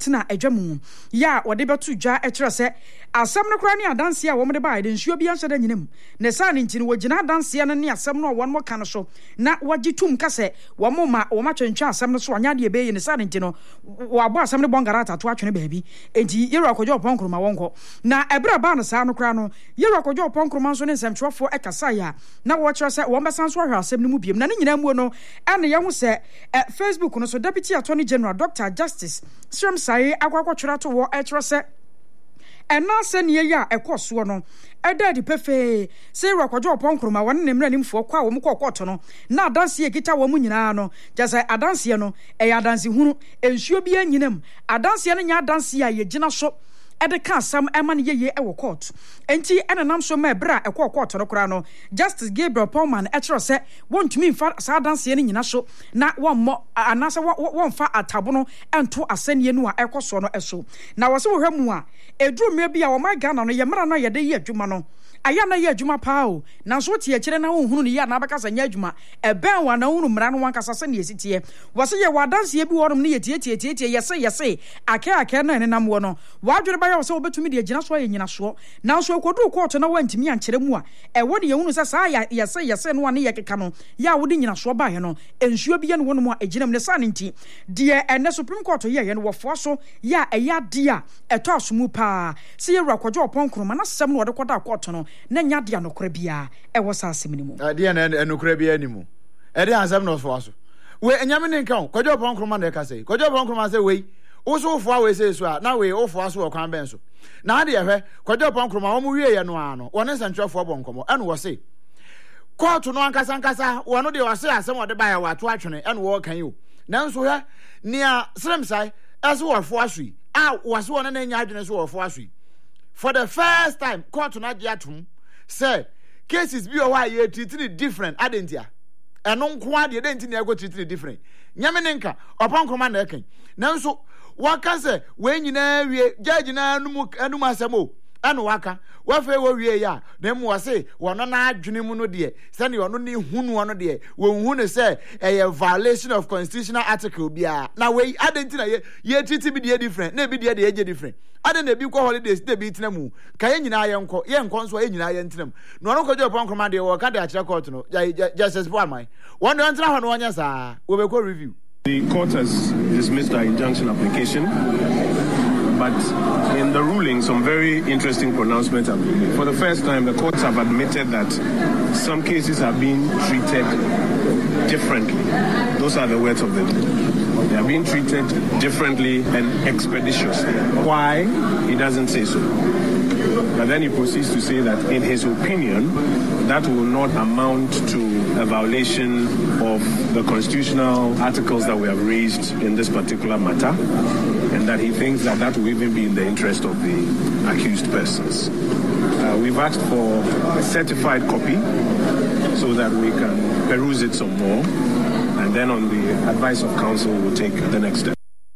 abetena adwamu ya wode beto dwa ekere se asem no kra ne adanse a wo de ba ide nsuo bia nhede nyinam ne sa ne ntini wogina adanse no ne asem no won mo ka no so na wagitum ka se wo mo ma wo ma twentwa asem no so anya de be yi ne sa ne ntino wo abo asem ne bongarata to atwene baabi enti yero akojo ponkroma wonko na ebra ba no sa no kra no yero akojo ponkroma so ne nsɛmtwerɛfo ekasa ya na wo kyerɛ se wo besan so ahwɛ asem no mu biem na ne nyina mu no ene ye ho se Facebook no so Deputy Attorney General Dr. Justice Srem Sai akwakotwera to wo kyerɛ se ena se ne ya ekoso no eda di pefe se rakwajo ponkroma won ne mranimfo kwa wo mkɔkɔto no na adanse ekita wo mu nyina no jase adanse no adanse hunu ensuo bi anyinam adanse no nya adanse a ye gina so edeka asam ema ne yeye ewo court enti enanam so ma bra ekɔ court no kra no Justice Gabriel Paulman kyerɛ se wontumi mfa sa adanse no nyina so na wonmo anase wonfa atabo no ento asanie no a ɛkɔso no ɛso na wɔse wo hwɛ mu a eduru me bia wo ma Ghana no ye mra no ye de ye adwuma no aya na ye adwuma pa o na so tie kyere na honhunu ne ya na abaka sanya adwuma eben wa na hunu mra no wankasa se ne yesitie wɔse ye wadanse bi wɔnom ne ye tie yese ake na nenam wo no wadwere ba ya wo se obetumi de agina so ayina so na so ekodu court na wantimi ankyere mu a ɛwɔ ne ye hunu se saa yese no ne ye keka no ya wo de nyina so ba he no ensuo bi ye no wonom a aginam ne sa ne nti de ene Supreme Court ye no wɔfo so ya ɛya de a ɛtɔ asomu pa se ye rakɔjo ponkroma na sɛm no wɔde kɔda court no na nya de anokora bia ɛwɔ sa asem ni mu de na anokora bia ni mu ɛde ansɛm no fo aso we enyame ne nka kɔjo ponkroma na ɛka sɛ kɔjo ponkroma sɛ we wo fo awe sɛ so a na we wo fo aso wɔ kwan bɛn so na ade yɛhwɛ kɔjo ponkroma wo mu wie ye no ano wɔne nsɛntwerɛfo bɔ nkɔmɔ ɛno wɔ se court no ankasa wɔno de wɔ se asɛm wɔde ba ya wato atwene ɛno wɔ kan yo nanso hɛ nia Srem Sai ɛso wɔ fo aso yi a wɔ se wɔne na nya adwene so wɔ fo aso yi for the first time court na de atum say cases bi o wa ye treat different adentia eno nko ade denti na go treat different nyame ne nka oponkroma na ekan nanso waka say we nyina wie judge na anum asemo eno waka wa fe wo wie ya na mu wase wono na adwene mu no de se ne ono ne hunu ono de wo hu ne say a violation of constitutional article bia na we adenti na ye treat bi de different na bi de ye different ade na bi kɔ holidays de bi tena mu ka ye nyina ye nkɔ nso ye nyina ye ntenam no ono kɔjo ponkroma de wo ka de akyere court no justice Paulman one no ntena ho no onya saa wo be kɔ review. The court has dismissed our injunction application, but in the ruling some very interesting pronouncements have been made. For the first time, the courts have admitted that some cases are being treated differently. Those are the words of the law. They are being treated differently and expeditiously. Why? He doesn't say so. But then he proceeds to say that in his opinion, that will not amount to a violation of the constitutional articles that we have raised in this particular matter, and that he thinks that that will even be in the interest of the accused persons. We've asked for a certified copy so that we can peruse it some more, and then on the advice of counsel we'll take the next step.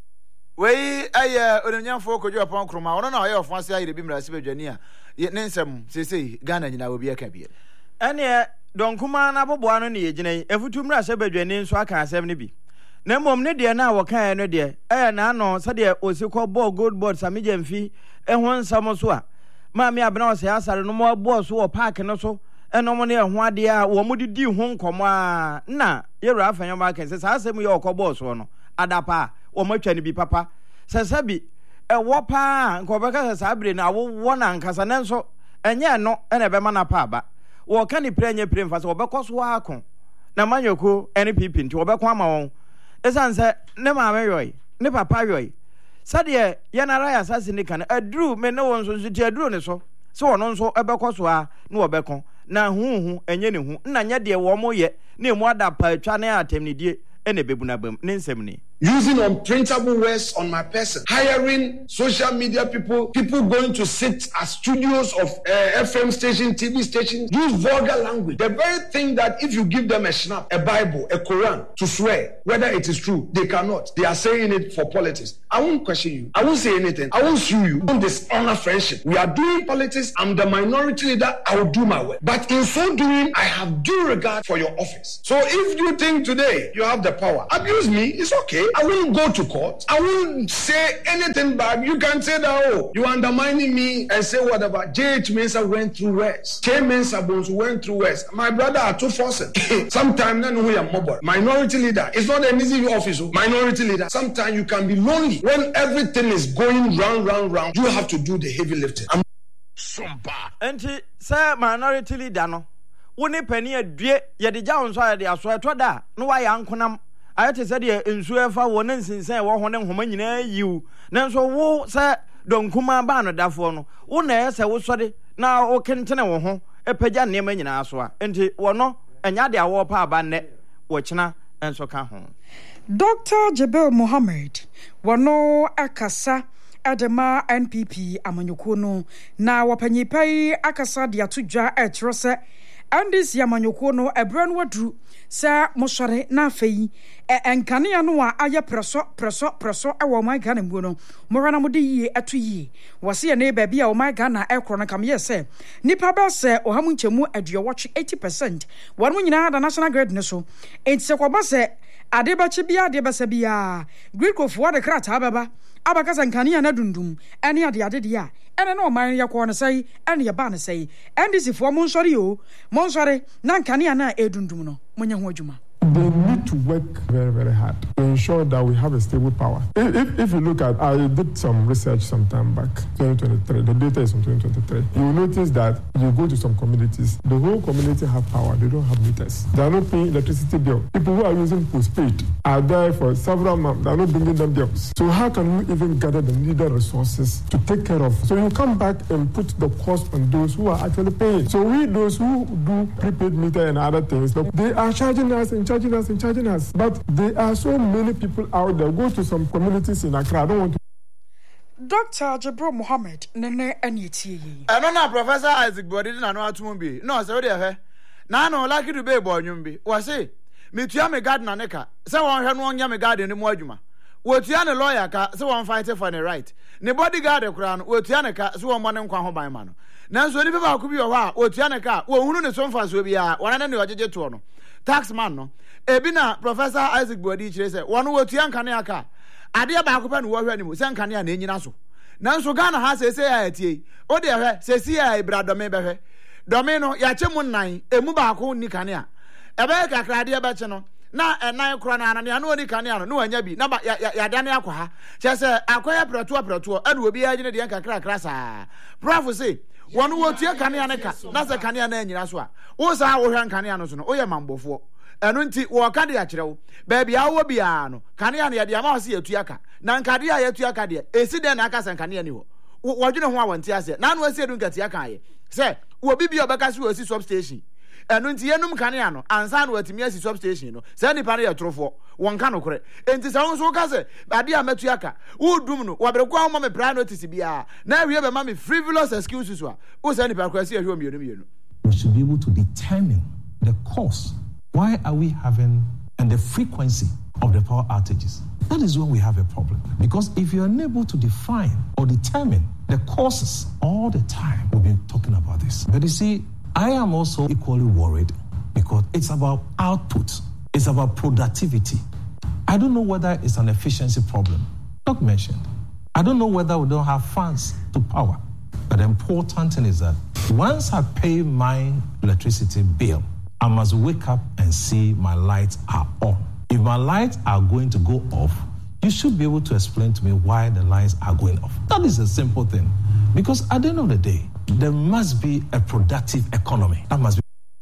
We ononyam fo kojo ponkroma ono na oye ofanse ayire bi mra sibedwani a ne nsem sesei Ghana nyina obi aka bia ene donkuma na boboa no ne yegyina efutu mra sibedwani nso aka asem ne bi na mom ne de na wokan no de na no se de osikọ ball gold board samijemfi ho nsam so a maami abena o se asare no mo ball so o park no so eno mo ne ho ade a wo mo didi ho nkomo a na yewura afanya ba kan se sa asem ye okọ so no adapa wo matwa ne bi papa sesabi wo pa nkobeka sesabre na wo na nkasa nenso enye no ene be mana pa aba wo ka ni prenye premfa se wo be koso akon na manyoko NPP nti wo be ko ama won esanse ne maame yoy ne papa yoy sade ye na raya sase ni kan aduru me ne won so ti aduru ne so se wono nso ebe koso a ne wo be kon na hu enye ne hu na nya de wo mo ye ne mu ada pa atwa ne atem ne die ene bebuna bam ne nsem ne using unprintable words on my person, hiring social media people going to sit at studios of FM station, TV stations, use vulgar language. The very thing that if you give them a snap, a Bible, a Quran to swear whether it is true, they cannot. They are saying it for politics. I won't question you. I won't say anything. I won't sue you. I won't dishonor friendship. We are doing politics. I'm the minority leader. I will do my work. But in so doing, I have due regard for your office. So if you think today you have the power, abuse me. It's okay. I won't go to court. I won't say anything bad. You can say that, oh, you undermining me and say whatever. JH Mensah went through worse. J. Mensah Bones went through worse. My brother are too forced. Sometimes, minority leader. It's not an easy office. Minority leader. Sometimes you can be lonely. When everything is going round, you have to do the heavy lifting. Enti say minority leader no. Woni pani adue ye de ja wonso ya de aso etoda no wa ya nkonam ayete se de ensu efa wo ne nsinsen wo ho ne nhoma nyina yiu nanso wo se donkuma ba no dafo no wo na ese wo sode na wo kentene wo ho epagya nema nyina aso a enti wo no enya de awo pa aba ne wo kina enso ka ho. Dr. Jebel Mohammed wono akasa Adema NPP amanyoko no na wapanyipai akasa de atodwa etrose andis yamanyoko no ebra no wadru sa mosore na afei enkane ya no a aye preso ewo my Ghana mu no mora na mode yie atu yie wose ye na baabi a o my Ghana ekro no kam ye se nipa ba se ohamu nchemu aduowoche 80% wanu nyina da national grid ne so entse kwa ba se adebachi bia adebasa bia Greek of what the krata baba abakasa nkania na dundum ene ade dia ene na oman yakwo no sei ene ye ba no sei ndc fo monsori na nkania na edundum no monye ho adwuma. They need to work very, very hard to ensure that we have a stable power. If you look at, I did some research some time back, 2023, the data is from 2023. You will notice that you go to some communities, the whole community have power, they don't have meters. They are not paying electricity bill. People who are using postpaid are there for several months, they are not bringing them bills. So how can we even gather the needed resources to take care of? So you come back and put the cost on those who are actually paying. So we, those who do prepaid meter and other things, they are charging us and charging us. But there are so many people out there. Go to some communities in Accra. I don't want to. Dr. Jebel Mohammed, Nene Anyeti. I don't know, Professor Isaac, but I didn't know how to be. No, so there. Now, no, like to be born, you was say, me to me garden and neka. Someone had one yammy garden in Mojuma. What you a lawyer, so one fighting for the right. Ne bodyguard a crown, what Yanaka, so one and come by man. Now, so if I could be a while, what Yanaka, who knew some fast will be one and a jet tax man no ebina Professor Isaac Bodi chire se wonu wotu ankane aka ade ba akopa no wo hwe animu se ankane na enyina so nanso Ghana ha se ya tie o de hwe se si ya ibradome be hwe dome no ya chemu nan emu ba ako ni kane a ebe kakra de be che no na enan kro na na na oni kane no no anya bi na ba ya dane akwa ha che se akoya preto ene obi ya gine de kakra krasa prof say wonu wotu ankane aneka na se kane na enyina so a wo sa wo hwe ankane no so no o ye mambofo enu nti wo ka de akire wo baabi awo bia no kane ya na ye de ama se yatu aka na nkade ya yatu aka de esi de na aka se kane ni ho wo dwene ho awonte ase na no ase edu nkati aka ye se wo bibia obeka se wo si substation enu nti yenum kane ya no ansa no atimi asi substation no se ni pare ya trofo won ka no kore enti se won so ka se ade a matu aka wo dum no wo bere kwa mo me prior notice bia na awie be ma me frivolous excuses wa wo se ni pare kwa se ahwe mienu. We should be able to determine the cause. Why are we having and the frequency of the power outages? That is when we have a problem. Because if you're unable to define or determine the causes all the time, we've been talking about this. But you see, I am also equally worried because it's about output. It's about productivity. I don't know whether it's an efficiency problem. Not mentioned. I don't know whether we don't have funds to power. But the important thing is that once I pay my electricity bill, I must wake up and see my lights are on. If my lights are going to go off, you should be able to explain to me why the lights are going off. That is a simple thing. Because at the end of the day, there must be a productive economy. That must be.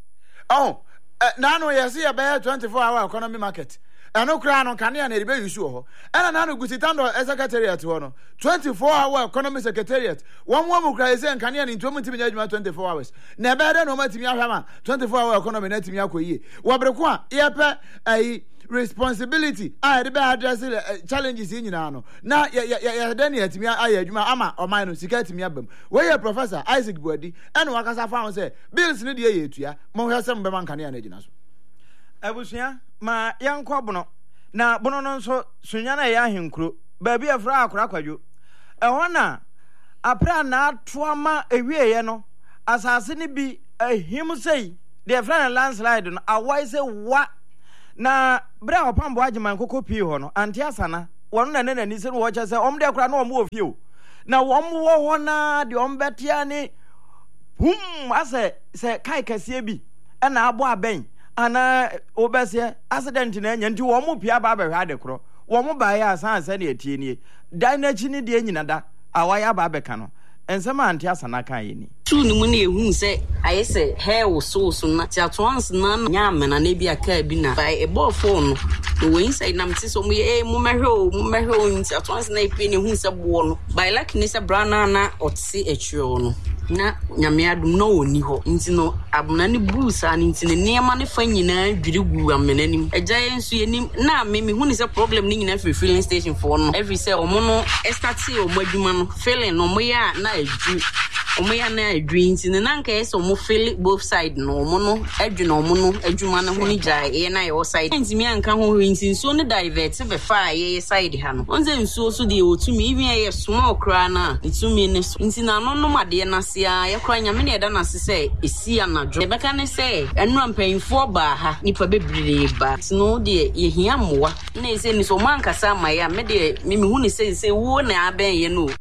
Oh, now you see a 24-hour economy market. Eno kra no kane na ribe yusu ho ena na no gusitando secretariat ho no 24-hour economy secretariat won mo kra ese kane na ntomu ntimi nyadwuma 24 hours na ebe de no matimi ahwama 24-hour economy na timi akoyie wo breko a yepe ai responsibility I be address challenges nyina no na ya de na timi aye adwuma ama oman no sika timi abam we ye Professor Isaac Buadi ena wakasa fa ho say bills ni de ye etua mo hwese mbe man kane na gina so abusuya ma yankwa bono na bono no nso sunya na ya ahenkuro baabi afra akora kwadwo ehọ na apra na atoama ewieye no asase ni bi ahim sei de afra na landslide no awai se wa na bra opambo agyeman kokko pii ho no anti asana won na ne nani se no wo che se om de kura na om wo fie o na wom wo ho na de om betia ni ase se kai kase bi na abo aben ana obese accident na nya nti wom pia ba ba hwa de kro wom ba ya asan ase na etie ni dan na chi ni de nyina da awaya ba beka no ensema anti asana kan yi ni tu ni mu na ehun se ayese hair wo so na ti atwans na nya amena na bi aka bi na by e ball phone no we inside na mti so mu mu mehwe nti atwans na ipi ni hun se bo no by like ni se brana na otsi etweo no na nyame adum no oni ho nti no abuna ni busa ni nti ne niema ne fa nyina dwiri gu amena nim eja yensu yenim na me hu ni se problem ni nyina free filling station for no every say omo no estati omo adwuma no filling no mo ya na adu omo ya na adu nti ne nanka yeso mo fill both side no omo no adu no omo no adwuma na ho ni jai e na your side nti mi anka ho nti so ne divert be fa ye side ha no onze nsuo so de otumi even ye small kra na itumi ne nti na no no made na sia ye kra nyame ne da na se esi anadwo e beka ne se enu ampanfo ba ha nipa bebree ba no de ye hia moa na ese ni so manka sa ma ya me de me hu ne se wo na aben ye no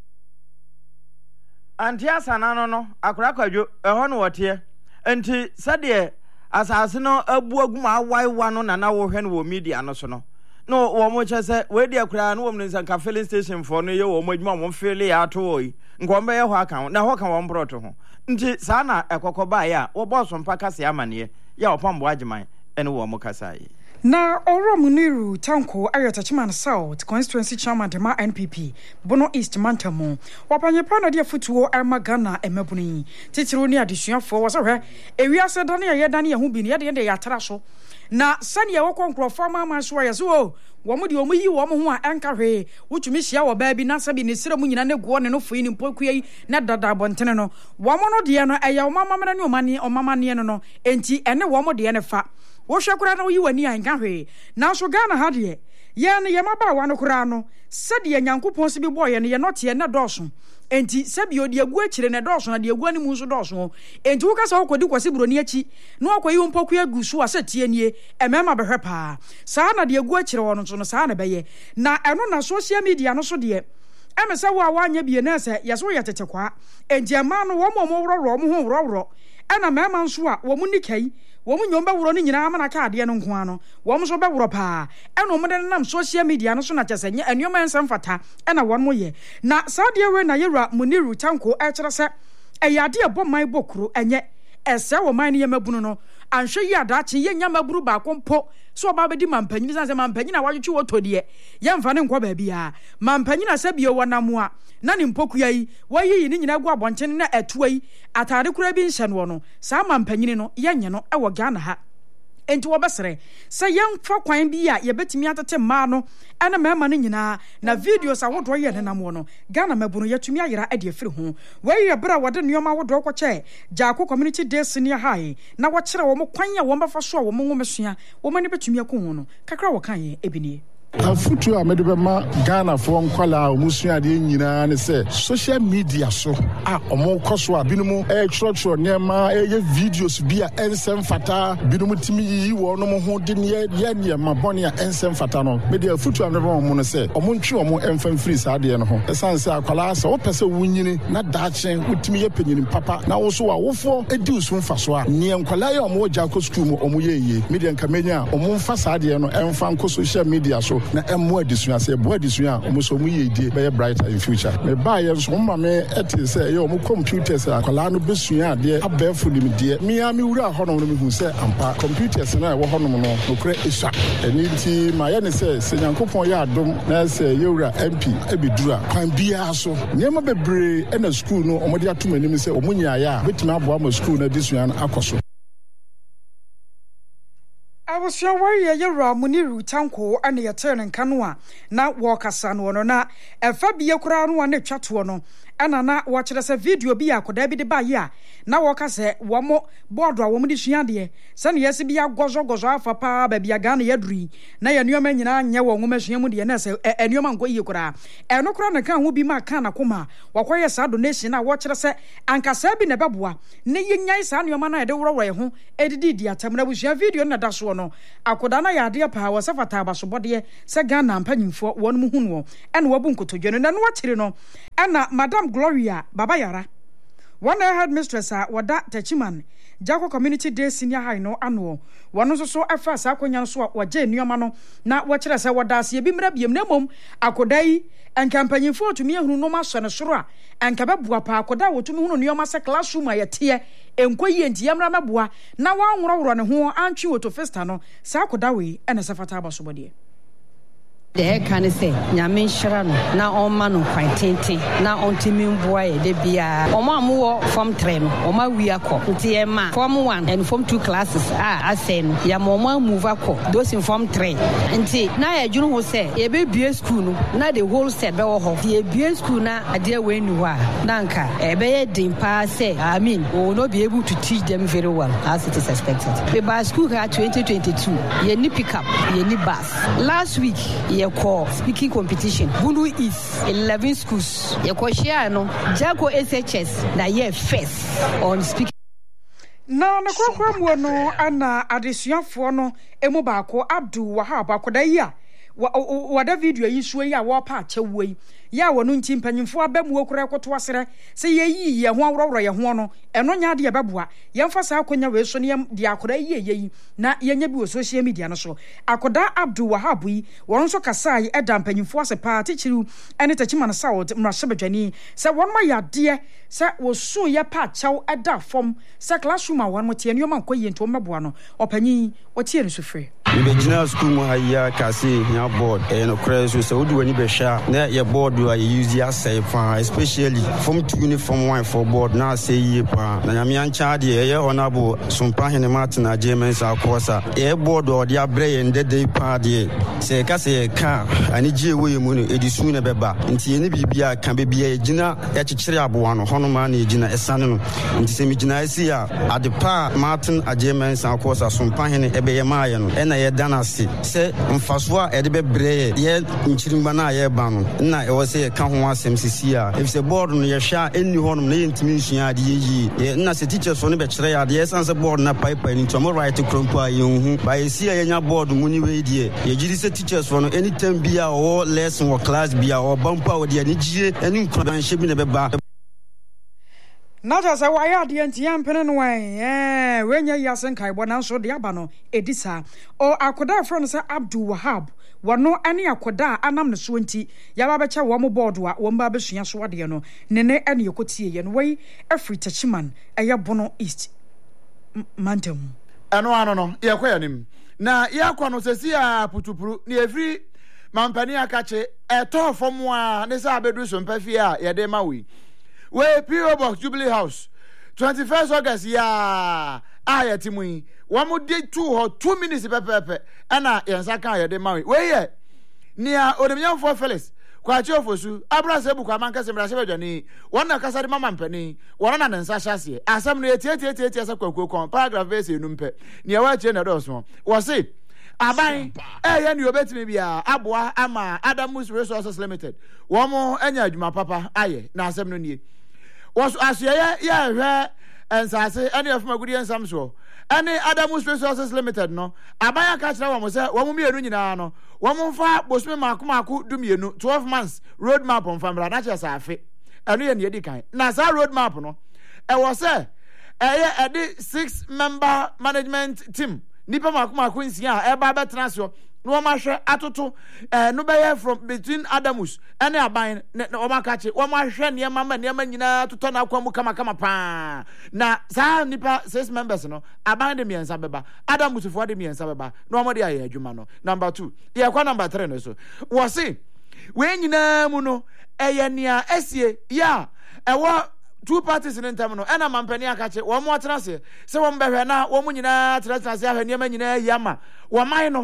anti asana no akura kwadwo eho no wote enti sade asase no abu aguma awaiwa no na wo hwe no wo media no so no no wo mo chese we de akura no wo mo nsan ka filling station for no ye wo mo adwuma mo fele ya to oyi ngombe ye ho aka na ho ka wo mbroto ho nti saa na ekokoba ya wo boss mpa kase amane ya opambo agyeman ene wo mo kasai na Oromuniru Tanko Ayatachiman South constituency chairman Dema NPP Bono East Mantamu wapanye pana dia futuo Arma Ghana emebuni titiro ni adesuafo wasahwe ewiase dane ye dane ye hu bi ne de yatra so na sane ye wokonkro forma ma so ya so womu de omu yi womu ho a enka hwe wutumi hia wo ba bi na sabi ne sira mu nyina ne go ne no foi ni mpokui na dada bontene no womu no de no eya omamamra ne omama ne no enti ene womu de ne fa wo hwekura na wo yi wani anka hwe na so Ghana ha de ye ne ye maba wa no kura no sade Nyankopon se bi boye ne ye note ne doso enti sabi odi agu akire ne doso na de agu ani mu so doso enti wo kasa wo kodi kwase buro ni achi na wo yi mpoku agu so asatie nie emema behwe pa saa na de agu akire wo no so no saa na beye na eno na social media no so de emesa wo awanya bie na se yeso ye tete kwa enti ama no wo mo woro mo ho woro ena mema nso a wo mu nikai wo mu nyomba wuro ni nyina amana ka ade no nko ano wo mu so be wuro pa eno mo de nam social media no so na chese nya enyoma ensam fata ena won mo ye na saade we na yewura Muniru Tanko e kire se eyade ebo man bokuru enye ese wo man ne yemabunu no anhwe yi adache ye nya maburu ba kompo so oba be di mampanyi sanse mampanyi na wadwetwe wotodie ye mfa ne nkwa ba bia mampanyi na sabie wonamo a na ne mpokuya yi wayi ni nyina gu abonchen na atuwa yi atade kura bi nhye no no saa mampanyi no ye nye no e wo Ghana ha enti wo besere se yemfa kwan bi a ye betimi atete ma no ena mema no nyina na videos awodo ye nenam no Ghana mabunu yatumi ayera ade afiri ho wayi ye bra wode nioma awodo kwache Jaako community day senior high na wo kire wo mo kwan ya wo mbafa so wo mo ngomesua wo mani betumi akon no kakra wo kan ye ebinie afutu a mede bema Ghana for nkwala omusua de nyina ne se social media so a omo koso a binumu chro nema videos bi a ensem fata binumu timi yi wo no mo ho de ne mabone a ensem fata no mede afutu a mede bema mo no se omo ntwe omo emfam free sa de no ho esan se akwala sa wo pese wunyini na daache utimi ye penyini papa na wo so a wofo edi usu mfa so a ne nkwala ye omo Jaako school mu omo ye mede nkamenya omo mfa sa de no emfa nko social media so na emu adisua se bo adisua omuso mu yedie be brighter in future me ba ye so mma me ete se ye omu computers akwala no besua de abafu nim de me wura hono no me hu se ampa computers na wo hono no nokre isa eni ti ma ye ne se Nyankopon ya adom na se ye wura MP ebedura kwan bia so nyema bebre na school no omode atom anim se omunya ya betimi abo am school na disua na akoso Awosua wari yewura Muniru Tanko ane yetene nka no a na wo kasa no na efa bie kura no ne twato no ana na wɔkyerɛ sɛ video bi akoda bi de ba yi a na wɔka sɛ wɔn board a wɔn de sua deɛ sɛ ne yɛsi bi agɔzɔgɔzɔ afa paa baabi aga na yɛduri na yɛ nneɛma nyinaa nyɛ wɔn nwoma sua mu deɛ na sɛ nneɛma nkɔ yie koraa ɛno koraa na kan ho bi ma kan na koma wɔkɔyɛ saa donation na wɔkyerɛ sɛ ankasa bi na ɛbɛboa ne yɛnyai saa nneɛma na yɛde worɔworɔ yɛ ho edidi di atam na busua video na da soɔ no akoda na yɛ adeɛ paa wɔ sɛ fata abasobɔdeɛ sɛ Ghana mpanyimfoɔ wɔn mu hu no ɛna wɔbu nkotodwe no na no wɔkyere no ɛna Madam Gloria Baba Yara one head mistress a wada Techiman Jaco Community Day Senior High no ano wɔn nso so afa saa akonya no so a wɔgye nneɛma no na wɔkyerɛ sɛ wɔda ase bi mmerɛ biem na mmom akoda yi enkampanyimfoɔ tumi ehunu no ma sɔ ne soro a enkabɛboa pa akoda wɔtumi hunu nneɛma sɛ classroom a yɛteɛ enko yie nti yɛmra mɛboa na wɔanworɔworɔ ne ho antwi wɔto festa no saa akoda wei ɛna sɛ fata abasobɔdeɛ de kan say nyame nhyira no na ɔma no kwan tenten na ɔntimi mboa yɛ de bia ɔmo amwɔ form 3 no ɔma wi akɔ nti yɛ ma form 1 and form 2 classes asɛn no ya ɔmo move akɔ those in form 3 nti na yɛ dwunu ho sɛ yɛ be bie school no na the whole set bɛ wɔ hɔ yɛ bie school na adeɛ wei ni hɔ a na nka ɛbɛyɛ din pa sɛ I mean we will not be able to teach them very well as it is expected. We by school here 2022 yɛ ni pick up yɛ ni bus last week call speaking competition Bundu is 11 schools share no Jaco SHS na year first on speaking na kokora mu no ana adesuafo no emu baako Abdul Wahab akoda yi a wada video yi suo yi a wo pa akyɛwo yi ya wono nti mpanyimfo abamu okura ekoto asere se yeyi ye ho awrɔwrɔ ye ho no eno nya de bɛboa yɛmfa saa akonya we so ne de akoda yi na yenya bi wo social media no so akoda Abdul Wahab yi wɔn so kasa yi ɛda mpanyimfo ase pa tichiru ɛne Techiman South mrahye badwani se wɔn ma yade se wo so ye pa akyɛw ɛda fom se classroom a wɔn motie ne ɔma nkɔ yi nto mɛboa no ɔpanyin wɔtie ne so frɛ Ibejina school mu haya kase nya board no kra so se wodi wani behwa na ye board wa ye use ya say fa especially from 2 uniform 1 for board na say ye pa na nyame ancha de ye honorable Sumpa Hene Martin Agyemens akosa ye board o de abre ye ndede pa de se kase ye ka ani gie we mu no edisu na beba nti ye ne bibia ka bebia ye gina ya kyekyere aboa no hono ma na ye gina esane no nti se mi gina esi a adepa Martin Agyemens akosa Sumpa Hene ebe ye ma ye no ena danasi se mfaso a ede bebre ye nchirimba na ye ba no na e wo se ka ho asem sisi a if se board no ye hwa enni ho no na ye ntimi nsua ade ye na se teachers so no be kire ya de sense board na pipe ni tomo right krompo a ye hu ba ye si ye nya board mu ni we die ye giri se teachers so no anytime bia o lesson or class bia o bampa o de ni gie eni nkran hye bi na be ba Not as a wire the anti-ampin way, when ye yasen kai one so the abano, edisa, or akoda from Sir Abdul Wahab, one no any akoda, anam the swinty, Yabacha Wamo Bordwa, one babishia swadiano, Nene and Yokoti and way, every Techiman, a yabono east mantum. And no, ya kwanim. Na ya kwano sesia putupuru, ni every mampania kache, a tough from one, Nessa bedroom pefia, yademawi. We P.O. Box Jubilee House 21st August ya aya timui wa mo dey 2 minutes pepepe ana yensa kan ya de mawi we ye nia odemyan for Felix kwa chiofosu abrase bu kwa manka semra se badwani wona kasa de mama mpani wona na nsa hyase asem no tie asa kwakuo kon paragraph verse enumpe nia wa chie na do so wo se aban ye ni obetimi bia aboa ama Adamus Resources Limited wo mo anya adwuma papa aye na asem no nie was asye ya hwe ensase ene afuma gudi ensam so ene Adamus Resources Limited no abaya ka kira wo mo se wo mo mienu nyina no wo mo fa bosme maako dumienu 12 months road map on famra na che safe eno ye ne edi kan na sa road map no e wo se edi 6 member management team nipa maako nsia e ba betra so no ma hwe atoto no be from between Adamus ene aban o ma ka che o ma hwe ne mama nyina toto na akwa mu kama pa na sa nipa 6 members no aban de miensa beba Adamus fo de miensa beba no mo de aye adwuma no number 2 ye kwa number 3 no so wo se we nyina mu no eye nia esie ya ewo 2 parties in term no ena mampani akache wo mo atrase se wo mbehwe na wo mu nyina atrase ahwe ne nyina yama wo man no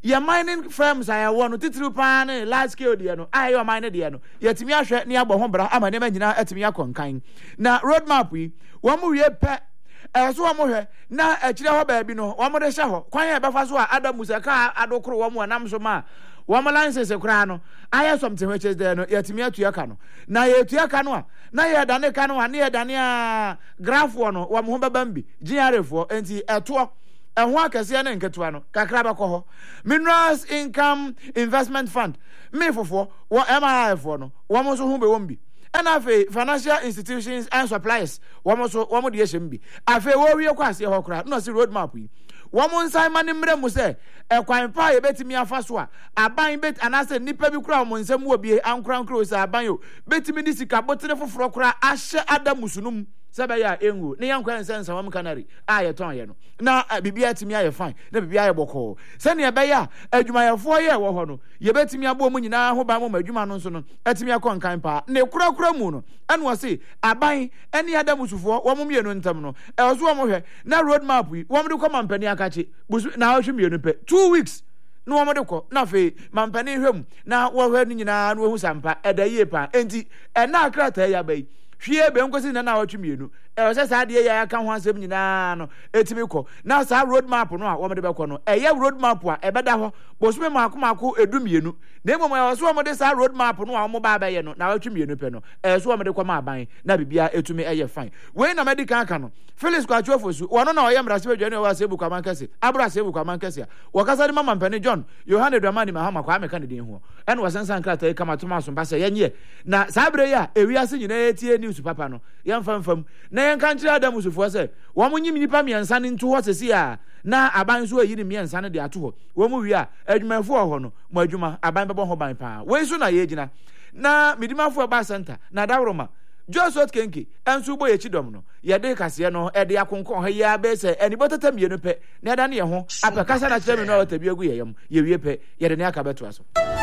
your mining firms I want to titru pan large scale dear no I your mine dear no yet me ahwe ne abɔ ho bra ama ne ma nyina atimi akonkan na roadmap yi wo mu wie pe so wo mo hwe na akire ho ba bi no wo mo de hye ho kwan ya befa so a Adamu saka adokoro wo mo anam so ma wo mo license kra no aye something which is there no yetimi atu aka no na yetu aka no a na ye dane ka no a na ye dane a graph wo no wo mo ho baba mbi GRF enti eto ehho akese na nketo no kakra ba kɔ ho Minerals Income Investment Fund me fofo wo MIF no wo mo so ho be wo mbi ana afi financial institutions and suppliers wo mo de yɛhyɛ mbi afi wo wie kwa ase ho kra no si roadmap yi wo mo nsan ma ne mre mu sɛ ekwan pa ye betimi afa so a aban bet anase nipa bi kura mo nsɛm wo bie ankran sɛ aban yo betimi di sika botere foforo kura ahyɛ Adamu sunum sɛbɛ ya engu ne yankwa nsensa wam kanari a ye ton ye no na bibia timi aye fine na bibia aye bɔkɔ sɛ ne bɛ ya adwumayɛfo ye wɔ hɔ no ye betimi abo mu nyina ho ba mo adwuma no nso no atimi akɔ nkan pa ne kura mu no ɛne wɔ se aban ɛne Adamu sufo wɔn mu mienu ntam no ɛwɔ so wɔn hwɛ na roadmap yi wɔn de kɔ mampani akache busu na wɔhwɛ mienu pɛ 2 weeks no wɔn de kɔ na fe mampani hwɛ mu na wɔhwɛ ne nyinaa no wɔhu sampa ɛda yie pa enti ɛna akrata ya bai hwie be nkosi na watwe mienu se saa de ya ka ho asem nyina no etimi kɔ na saa roadmap no a wo de bɛkɔ no roadmap a ɛbɛda hɔ bosume maako edu mienu na mmom ya so wo de saa roadmap no a wo ba bɛyɛ no na watwe mienu pɛ no so wo de kɔ ma aban na bibia etumi ɛyɛ fine we na medical aka no Felix Kwachofosu wono na ɔyɛ mrase bedwane wɔ asebu kwaman kɛse abra asebu kwaman kɛse a wɔkasa de mama mpani John Yohane Dramani Mahama kwa ameka ne din ho ɛna wɔsensan krata yi kama toma so ba sɛ yenye na saa bre ya ewiase nyina etie news papa no yɛmfamfam na yɛnka nkyerɛ Adamu sufoɔ sɛ wɔn mo nyim nipa miɛnsa ne nto hɔ sɛsi a na aban so ayi ne miɛnsa ne de ato hɔ wɔn mo wi a adwumafo wɔ hɔ no mo adwuma aban bɛbɔ ho ban paa wei so na yɛgyina na midimafo ba center na daworoma Joseph Kenke ensu bo yechi dom no yede kase no ede akonkon ha ya be se eni botata mienu pe na eda ne ye ho apekasa na kyerɛ me no wata bi agu yeyam ye wie pe yede ne aka beto aso